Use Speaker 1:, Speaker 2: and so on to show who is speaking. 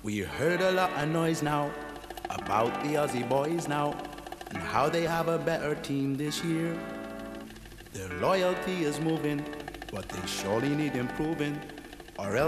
Speaker 1: We heard a lot of noise now about the Aussie boys now and how they have a better team this year. Their loyalty is moving, but they surely need improving, or else